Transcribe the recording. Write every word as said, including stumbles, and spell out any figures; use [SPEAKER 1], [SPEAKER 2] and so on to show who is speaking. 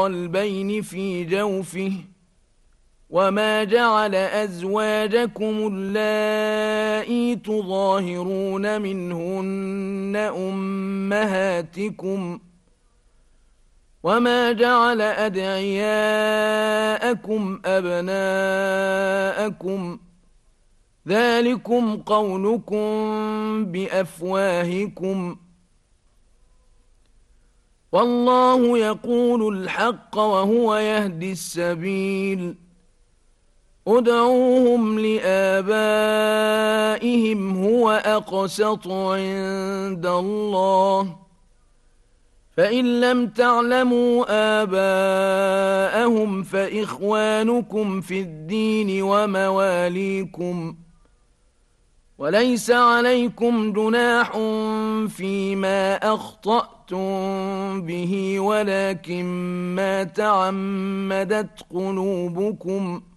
[SPEAKER 1] قلبين في جوفه وما جعل أزواجكم اللائي تظاهرون منهن أمهاتكم وما جعل أدعياءكم أبناءكم ذلكم قولكم بأفواهكم والله يقول الحق وهو يهدي السبيل ادعوهم لآبائهم هو أقسط عند الله فإن لم تعلموا آباءهم فإخوانكم في الدين ومواليكم وليس عليكم جناح فيما أخطأتم به ولكن ما تعمدت قلوبكم